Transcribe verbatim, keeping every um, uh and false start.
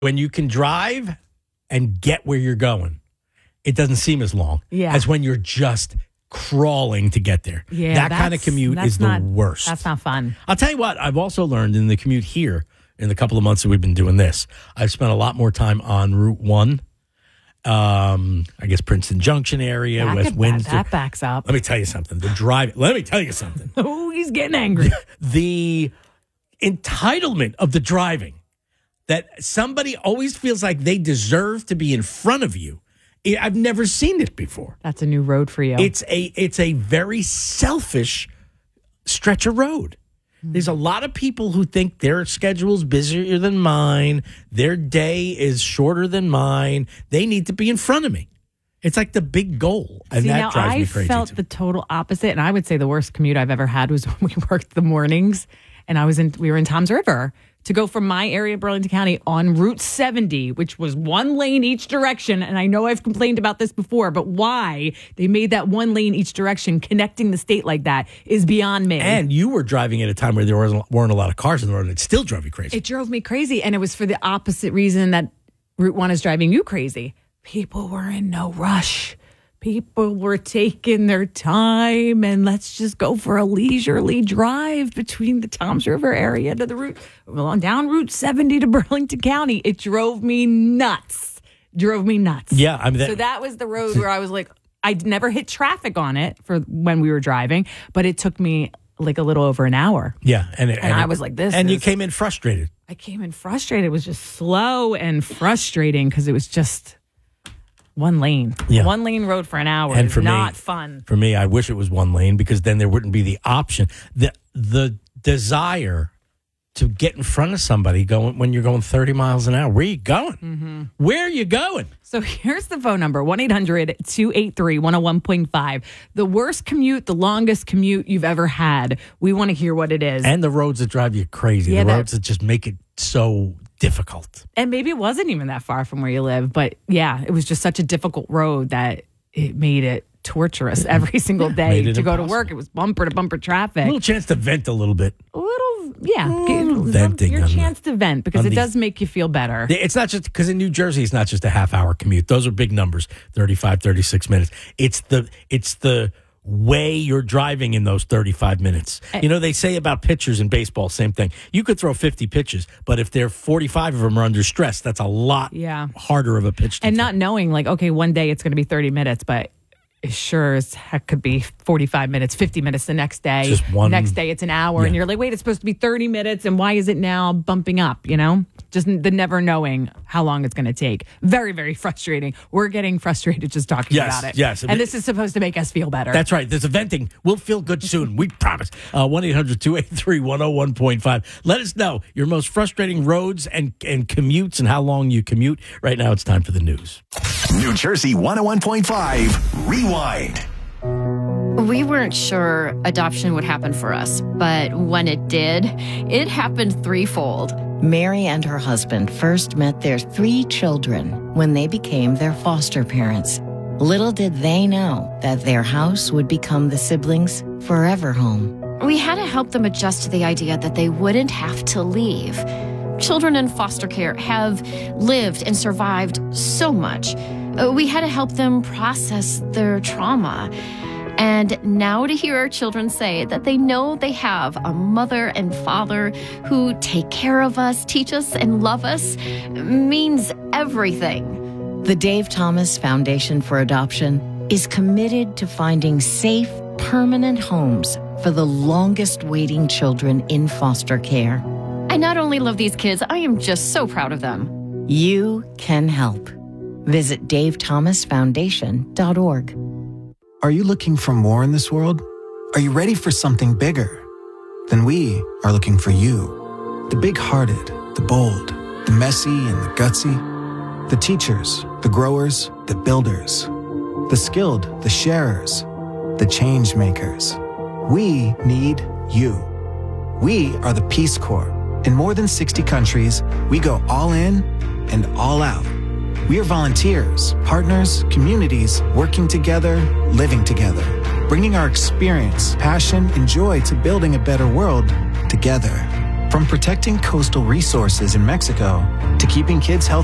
When you can drive and get where you're going, it doesn't seem as long Yeah. as when you're just crawling to get there. Yeah, that kind of that's- commute that's is the not- worst. That's not fun. I'll tell you what, I've also learned in the commute here, in the couple of months that we've been doing this, I've spent a lot more time on Route one, um, I guess Princeton Junction area, That West could- Windsor. That backs up. Let me tell you something. The drive, let me tell you something. Oh, he's getting angry. The entitlement of the driving, that somebody always feels like they deserve to be in front of you. I've never seen it before. That's a new road for you. It's a it's a very selfish stretch of road. There's a lot of people who think their schedule's busier than mine, their day is shorter than mine. They need to be in front of me. It's like the big goal, and See, that now drives I me crazy. felt too. the total opposite, and I would say the worst commute I've ever had was when we worked the mornings, and I was in. We were in Toms River to go from my area of Burlington County on Route seventy, which was one lane each direction. And I know I've complained about this before, but why they made that one lane each direction connecting the state like that is beyond me. And you were driving at a time where there wasn't, weren't a lot of cars on the road, and it still drove you crazy. It drove me crazy, and it was for the opposite reason that Route one is driving you crazy. People were in no rush. People were taking their time, and let's just go for a leisurely drive between the Toms River area to the route, well, down Route seventy to Burlington County. It drove me nuts. Drove me nuts. Yeah, I mean, that, So that was the road where I was like, I'd never hit traffic on it for when we were driving, but it took me like a little over an hour. yeah, and, it, And I was like, this and you is- came in frustrated. I came in frustrated. It was just slow and frustrating because it was just one lane. Yeah. One lane road for an hour And is for me- not fun. For me, I wish it was one lane because then there wouldn't be the option, the the desire to get in front of somebody going when you're going thirty miles an hour. Where are you going? Mm-hmm. Where are you going? So here's the phone number, one eight hundred two eight three one oh one point five. The worst commute, the longest commute you've ever had. We want to hear what it is. And, And the roads that drive you crazy, Yeah, the that- roads that just make it so difficult. maybe it wasn't even that far from where you live. But yeah, it was just such a difficult road that it made it torturous every single day Made to it go to impossible. work. It was bumper to bumper A traffic. little chance to vent a little bit. A little, yeah. little Get- venting your on the- chance to vent because on it these- does make you feel better. It's not just because in New Jersey, it's not just a half hour commute. Those are big numbers, thirty-five, thirty-six minutes. It's the it's the way you're driving in those thirty-five minutes. You know, they say about pitchers in baseball, same thing. You could throw fifty pitches, but if there are forty-five of them are under stress, that's a lot Yeah. harder of a pitch to And throw. not knowing, like, okay, one day it's going to be thirty minutes, but it sure as heck could be forty-five minutes, fifty minutes the next day. Just one- Next day it's an hour, and Yeah. you're like, wait, it's supposed to be thirty minutes, and why is it now bumping up, you know? Just the never knowing how long it's going to take. Very, very frustrating. We're getting frustrated just talking Yes, about it. yes. And this is supposed to make us feel better. That's right. There's a venting. We'll feel good soon. We promise. Uh, one eight hundred two eight three one oh one point five. Let us know your most frustrating roads and, and commutes and how long you commute. Right now, it's time for the news. New Jersey one oh one point five Rewind. We weren't sure adoption would happen for us, but when it did, it happened threefold. Mary and her husband first met their three children when they became their foster parents. Little did they know that their house would become the siblings' forever home. We had to help them adjust to the idea that they wouldn't have to leave. Children in foster care have lived and survived so much. Uh, We had to help them process their trauma. And now to hear our children say that they know they have a mother and father who take care of us, teach us, and love us means everything. The Dave Thomas Foundation for Adoption is committed to finding safe, permanent homes for the longest waiting children in foster care. I not only love these kids, I am just so proud of them. You can help. Visit dave thomas foundation dot org. Are you looking for more in this world? Are you ready for something bigger? Then we are looking for you. The big-hearted, the bold, the messy and the gutsy. The teachers, the growers, the builders. The skilled, the sharers, the change makers. We need you. We are the Peace Corps. In more than sixty countries, we go all in and all out. We are volunteers, partners, communities, working together, living together, bringing our experience, passion, and joy to building a better world together. From protecting coastal resources in Mexico to keeping kids healthy